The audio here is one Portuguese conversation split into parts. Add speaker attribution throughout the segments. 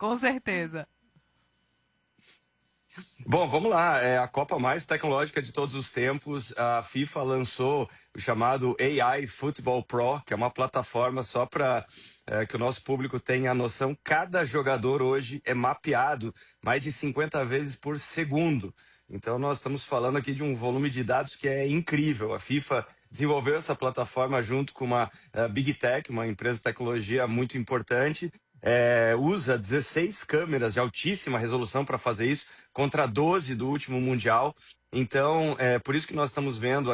Speaker 1: com certeza.
Speaker 2: Bom, vamos lá. É a Copa mais tecnológica de todos os tempos. A FIFA lançou o chamado AI Football Pro, que é uma plataforma só para que o nosso público tenha a noção. Cada jogador hoje é mapeado mais de 50 vezes por segundo. Então, nós estamos falando aqui de um volume de dados que é incrível. A FIFA desenvolveu essa plataforma junto com uma Big Tech, uma empresa de tecnologia muito importante. Usa 16 câmeras de altíssima resolução para fazer isso, contra 12 do último Mundial. Então, por isso que nós estamos vendo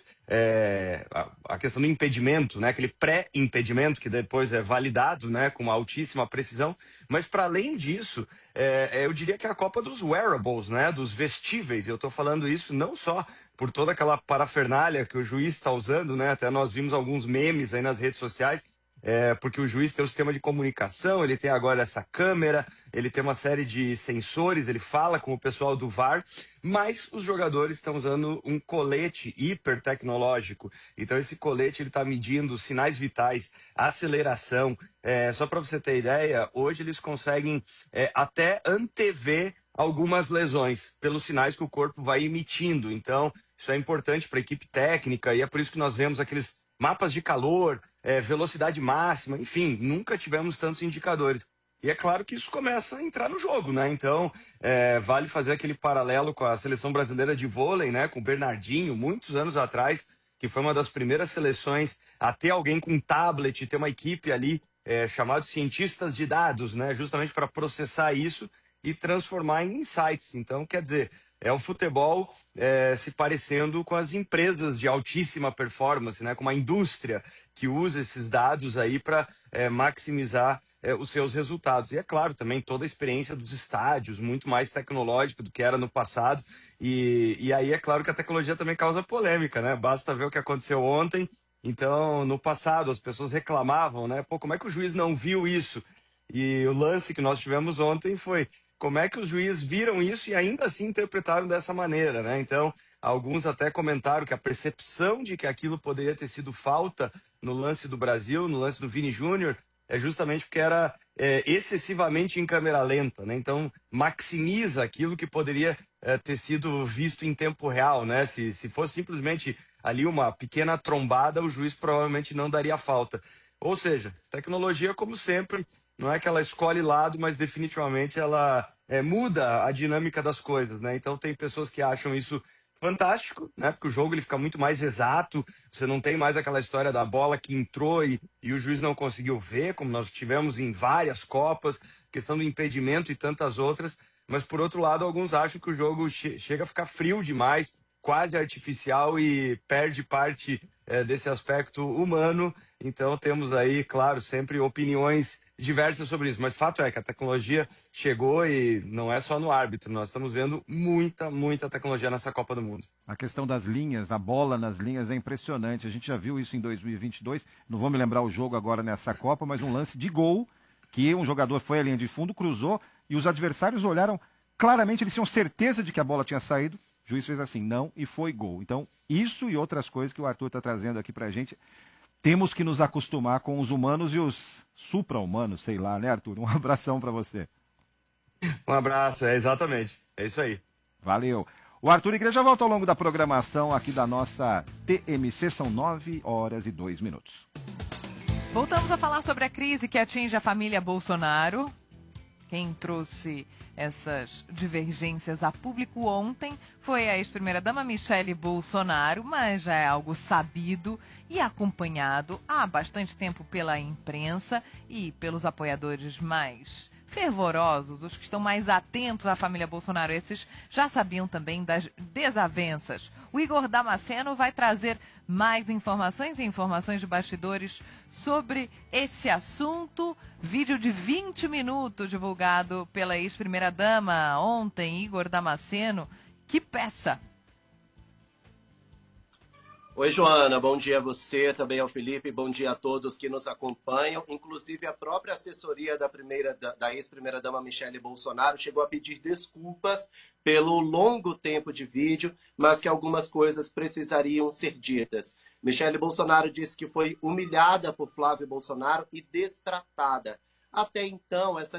Speaker 2: a questão do impedimento, né? Aquele pré-impedimento que depois é validado, né? Com uma altíssima precisão. Mas, para além disso, eu diria que é a Copa dos wearables, né? Dos vestíveis. Eu estou falando isso não só por toda aquela parafernália que o juiz está usando, né? Até nós vimos alguns memes aí nas redes sociais, porque o juiz tem o sistema de comunicação, ele tem agora essa câmera, ele tem uma série de sensores, ele fala com o pessoal do VAR, mas os jogadores estão usando um colete hiper tecnológico. Então esse colete ele está medindo sinais vitais, aceleração. Só para você ter ideia, hoje eles conseguem até antever algumas lesões pelos sinais que o corpo vai emitindo. Então isso é importante para a equipe técnica e é por isso que nós vemos aqueles mapas de calor, velocidade máxima, enfim, nunca tivemos tantos indicadores. E é claro que isso começa a entrar no jogo, né? Então, vale fazer aquele paralelo com a seleção brasileira de vôlei, né? Com o Bernardinho, muitos anos atrás, que foi uma das primeiras seleções a ter alguém com tablet, ter uma equipe ali chamada cientistas de dados, né? Justamente para processar isso e transformar em insights. Então, quer dizer, é o futebol se parecendo com as empresas de altíssima performance, né? Com uma indústria que usa esses dados aí para maximizar os seus resultados. E é claro, também toda a experiência dos estádios, muito mais tecnológica do que era no passado. E aí é claro que a tecnologia também causa polêmica, né? Basta ver o que aconteceu ontem. Então, no passado, as pessoas reclamavam, né? Pô, como é que o juiz não viu isso? E o lance que nós tivemos ontem foi: como é que os juízes viram isso e ainda assim interpretaram dessa maneira, né? Então, alguns até comentaram que a percepção de que aquilo poderia ter sido falta no lance do Brasil, no lance do Vini Júnior, é justamente porque era excessivamente em câmera lenta, né? Então, maximiza aquilo que poderia ter sido visto em tempo real, né? Se fosse simplesmente ali uma pequena trombada, o juiz provavelmente não daria falta. Ou seja, tecnologia, como sempre, não é que ela escolhe lado, mas definitivamente ela muda a dinâmica das coisas, né? Então tem pessoas que acham isso fantástico, né? Porque o jogo ele fica muito mais exato, você não tem mais aquela história da bola que entrou e o juiz não conseguiu ver, como nós tivemos em várias Copas, questão do impedimento e tantas outras. Mas por outro lado, alguns acham que o jogo chega a ficar frio demais, quase artificial e perde parte desse aspecto humano. Então temos aí, claro, sempre opiniões diversas sobre isso, mas fato é que a tecnologia chegou e não é só no árbitro, nós estamos vendo muita tecnologia nessa Copa do Mundo.
Speaker 3: A questão das linhas, a bola nas linhas é impressionante, a gente já viu isso em 2022, não vou me lembrar o jogo agora nessa Copa, mas um lance de gol, que um jogador foi à linha de fundo, cruzou, e os adversários olharam, claramente eles tinham certeza de que a bola tinha saído, o juiz fez assim, não, e foi gol. Então, isso e outras coisas que o Arthur está trazendo aqui pra gente, temos que nos acostumar com os humanos e os supra-humanos, sei lá, né, Arthur? Um abração para você.
Speaker 2: Um abraço, exatamente. É isso aí.
Speaker 3: Valeu. O Arthur Igreja volta ao longo da programação aqui da nossa TMC, são 9h02.
Speaker 1: Voltamos a falar sobre a crise que atinge a família Bolsonaro. Quem trouxe essas divergências a público ontem foi a ex-primeira-dama Michele Bolsonaro, mas já é algo sabido e acompanhado há bastante tempo pela imprensa e pelos apoiadores mais fervorosos, os que estão mais atentos à família Bolsonaro. Esses já sabiam também das desavenças. O Igor Damasceno vai trazer mais informações e informações de bastidores sobre esse assunto. Vídeo de 20 minutos divulgado pela ex-primeira-dama ontem, Igor Damasceno. Que peça!
Speaker 4: Oi, Joana, bom dia a você, também ao Felipe, bom dia a todos que nos acompanham, inclusive a própria assessoria da ex-primeira-dama Michele Bolsonaro chegou a pedir desculpas pelo longo tempo de vídeo, mas que algumas coisas precisariam ser ditas. Michele Bolsonaro disse que foi humilhada por Flávio Bolsonaro e destratada. Até então, essa